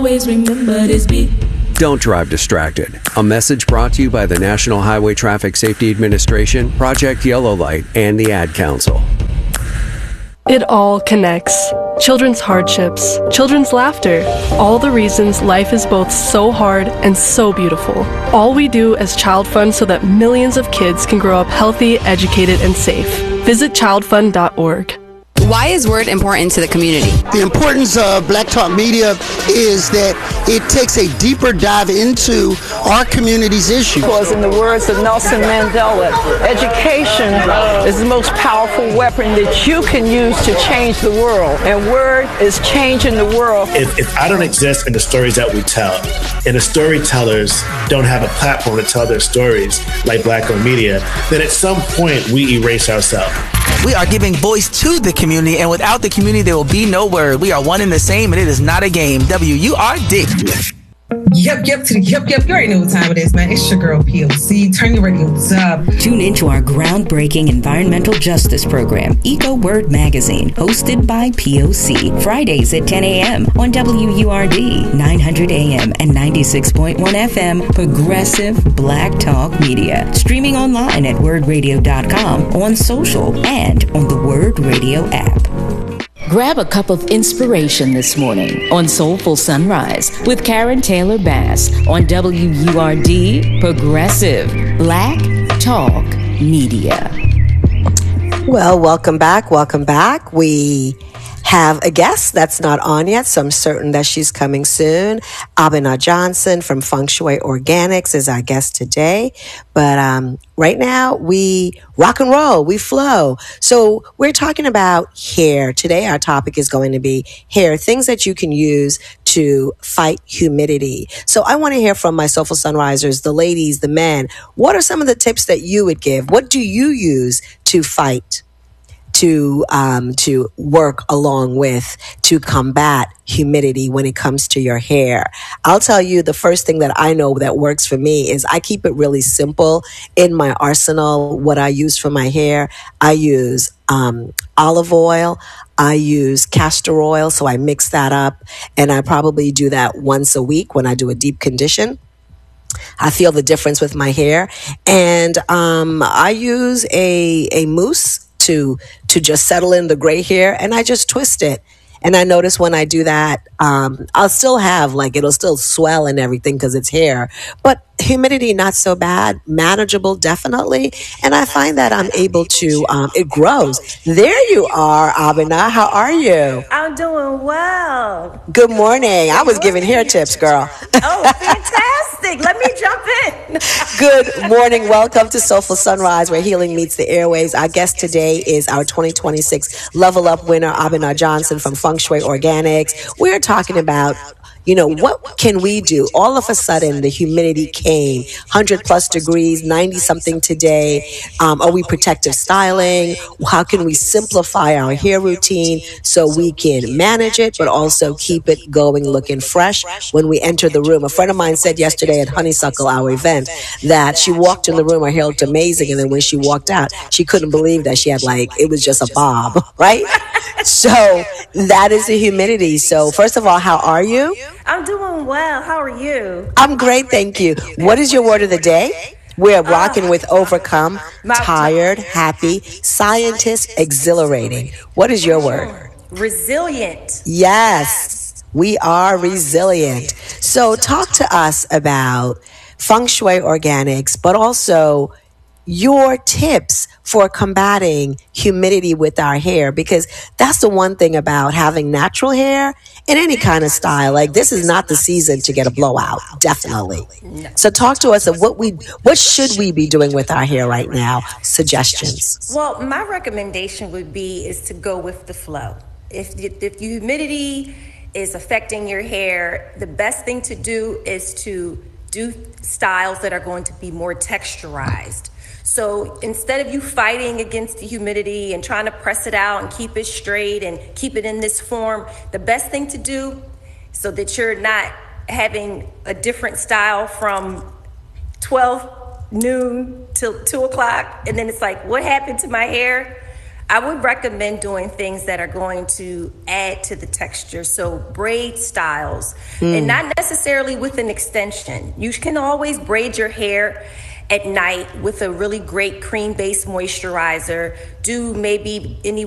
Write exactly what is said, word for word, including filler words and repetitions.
Always remember this beat. Don't drive distracted. A message brought to you by the National Highway Traffic Safety Administration, Project Yellow Light, and the Ad Council. It all connects. Children's hardships, children's laughter, all the reasons life is both so hard and so beautiful. All we do as Child Fund so that millions of kids can grow up healthy, educated, and safe. Visit child fund dot org. Why is Word important to the community? The importance of Black Talk Media is that it takes a deeper dive into our community's issues. Because in the words of Nelson Mandela, education is the most powerful weapon that you can use to change the world. And Word is changing the world. If, if I don't exist in the stories that we tell, and the storytellers don't have a platform to tell their stories like Black-owned media, then at some point we erase ourselves. We are giving voice to the community, and without the community, there will be no Word. We are one and the same, and it is not a game. W U R D. Yep, yep, to the yep, yep. You already know what time it is, man. It's your girl, P O C. Turn your radios up. Tune into our groundbreaking environmental justice program, Eco Word Magazine, hosted by P O C. Fridays at ten a.m. on W U R D, nine hundred A M and ninety-six point one F M, Progressive Black Talk Media. Streaming online at word radio dot com, on social, and on the Word Radio app. Grab a cup of inspiration this morning on Soulful Sunrise with Karen Taylor Bass on W U R D, Progressive Black Talk Media. Well, welcome back. Welcome back. We have a guest that's not on yet, so I'm certain that she's coming soon. Abena Johnson from Feng Shui Organics is our guest today. But um, right now, we rock and roll, we flow. So we're talking about hair. Today, our topic is going to be hair, things that you can use to fight humidity. So I want to hear from my Soulful Sunrisers, the ladies, the men. What are some of the tips that you would give? What do you use to fight to um, to work along with, to combat humidity when it comes to your hair? I'll tell you, the first thing that I know that works for me is I keep it really simple in my arsenal. What I use for my hair, I use um, olive oil. I use castor oil, so I mix that up, and I probably do that once a week when I do a deep condition. I feel the difference with my hair. And um, I use a a mousse to to just settle in the gray hair, and I just twist it. And I notice when I do that, um, I'll still have, like, it'll still swell and everything because it's hair. But humidity, not so bad. Manageable, definitely. And I find that I'm able to, um, it grows. There you are, Abena. How are you? I'm doing well. Good morning. I was giving hair tips, girl. Oh, fantastic. Let me jump in. Good morning. Welcome to Soulful Sunrise, where healing meets the airways. Our guest today is our twenty twenty-six Level Up winner, Abena Johnson from Feng Shui Organics. We're talking about, you know, what can we do? All of a sudden, the humidity came, one hundred plus degrees, ninety something today. Um, are we protective styling? How can we simplify our hair routine so we can manage it, but also keep it going, looking fresh when we enter the room? A friend of mine said yesterday at Honeysuckle, our event, that she walked in the room, her hair looked amazing, and then when she walked out, she couldn't believe that she had, like, it was just a bob, right? So that is the humidity. So first of all, how are you? I'm doing well. How are you? I'm great, thank you. What is your word of the day? We're rocking with overcome, tired, happy, scientist, exhilarating. What is your word? Resilient. Yes, we are resilient. So talk to us about Feng Shui Organics, but also your tips for combating humidity with our hair, because that's the one thing about having natural hair in any kind of style. Like, this is not the season to get a blowout, definitely. So talk to us of what we, what should we be doing with our hair right now? Suggestions. Well, my recommendation would be is to go with the flow. If if the humidity is affecting your hair, the best thing to do is to do styles that are going to be more texturized. So instead of you fighting against the humidity and trying to press it out and keep it straight and keep it in this form, the best thing to do so that you're not having a different style from twelve noon till two o'clock, and then it's like, what happened to my hair? I would recommend doing things that are going to add to the texture. So braid styles, mm. and not necessarily with an extension. You can always braid your hair at night with a really great cream-based moisturizer. Do maybe any